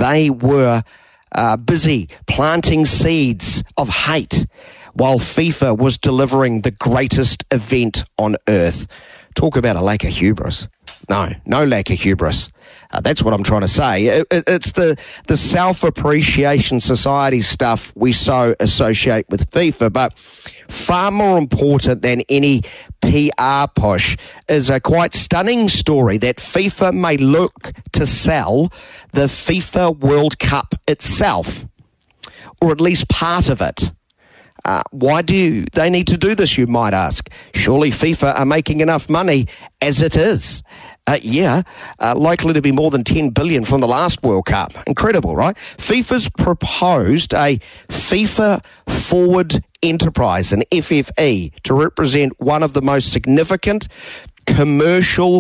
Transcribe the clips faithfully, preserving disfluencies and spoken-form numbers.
they were uh, busy planting seeds of hate while FIFA was delivering the greatest event on earth. Talk about a lack of hubris. No, no lack of hubris. Uh, that's what I'm trying to say. It, it, it's the, the self-appreciation society stuff we so associate with FIFA, but far more important than any P R push is a quite stunning story that FIFA may look to sell the FIFA World Cup itself, or at least part of it. Uh, why do they need to do this, you might ask? Surely FIFA are making enough money as it is. Uh, yeah, uh, likely to be more than ten billion dollars from the last World Cup. Incredible, right? FIFA's proposed a FIFA Forward Enterprise, an F F E, to represent one of the most significant commercial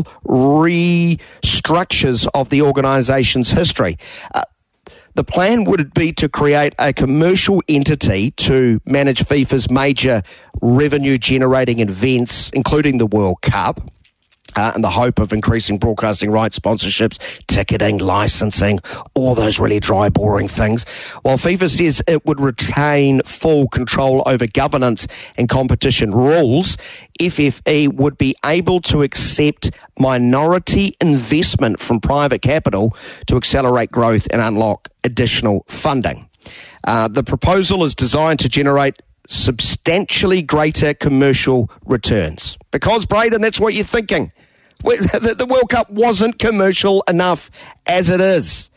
restructures of the organisation's history. Uh, The plan would be to create a commercial entity to manage FIFA's major revenue-generating events, including the World Cup, uh, in the hope of increasing broadcasting rights, sponsorships, ticketing, licensing, all those really dry, boring things. While FIFA says it would retain full control over governance and competition rules, F F E would be able to accept minority investment from private capital to accelerate growth and unlock additional funding. Uh, the proposal is designed to generate substantially greater commercial returns. Because, Braden, that's what you're thinking. The World Cup wasn't commercial enough as it is.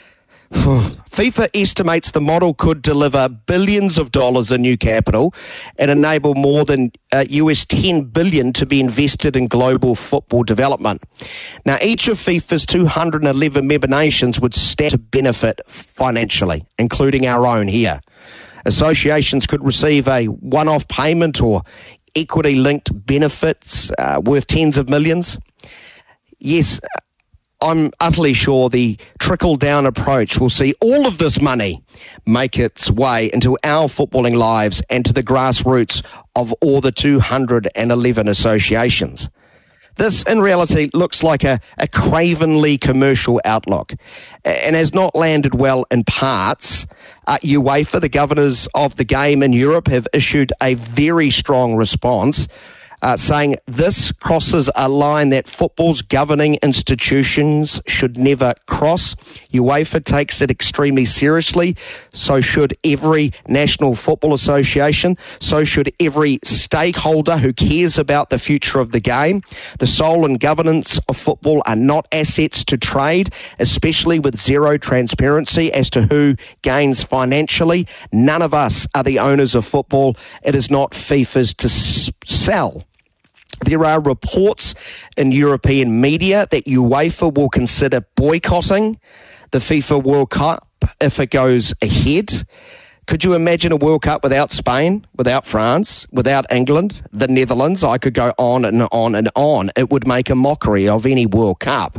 FIFA estimates the model could deliver billions of dollars in new capital and enable more than uh, U S ten billion dollars to be invested in global football development. Now, each of FIFA's two hundred eleven member nations would stand to benefit financially, including our own here. Associations could receive a one-off payment or equity-linked benefits uh, worth tens of millions. Yes, I'm utterly sure the trickle-down approach will see all of this money make its way into our footballing lives and to the grassroots of all the two hundred eleven associations. This, in reality, looks like a, a cravenly commercial outlook and has not landed well in parts. Uh, UEFA, the governors of the game in Europe, have issued a very strong response, Uh, saying this crosses a line that football's governing institutions should never cross. UEFA takes it extremely seriously. So should every National Football Association. So should every stakeholder who cares about the future of the game. The soul and governance of football are not assets to trade, especially with zero transparency as to who gains financially. None of us are the owners of football. It is not FIFA's to s- sell. There are reports in European media that UEFA will consider boycotting the FIFA World Cup if it goes ahead. Could you imagine a World Cup without Spain, without France, without England, the Netherlands? I could go on and on and on. It would make a mockery of any World Cup.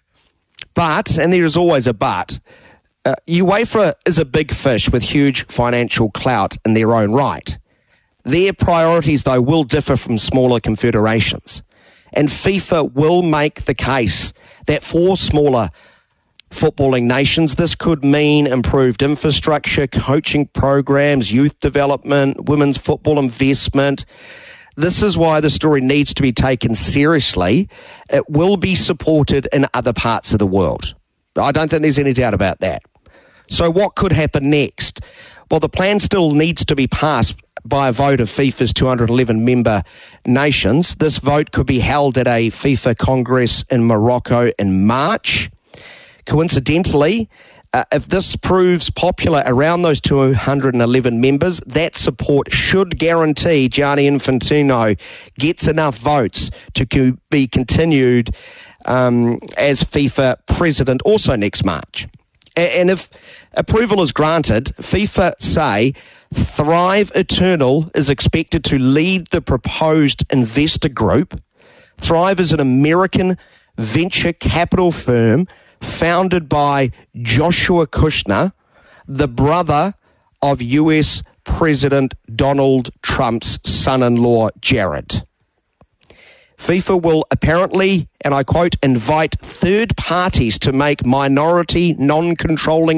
But, and there is always a but, uh, UEFA is a big fish with huge financial clout in their own right. Their priorities, though, will differ from smaller confederations. And FIFA will make the case that for smaller footballing nations, this could mean improved infrastructure, coaching programs, youth development, women's football investment. This is why the story needs to be taken seriously. It will be supported in other parts of the world. I don't think there's any doubt about that. So what could happen next? Well, the plan still needs to be passed by a vote of FIFA's two hundred eleven member nations. This vote could be held at a FIFA Congress in Morocco in March. Coincidentally, uh, if this proves popular around those two hundred eleven members, that support should guarantee Gianni Infantino gets enough votes to co- be continued um, as FIFA president also next March. A- and if approval is granted, FIFA say Thrive Eternal is expected to lead the proposed investor group. Thrive is an American venture capital firm founded by Joshua Kushner, the brother of U S President Donald Trump's son-in-law, Jared. FIFA will apparently, and I quote, invite third parties to make minority, non-controlling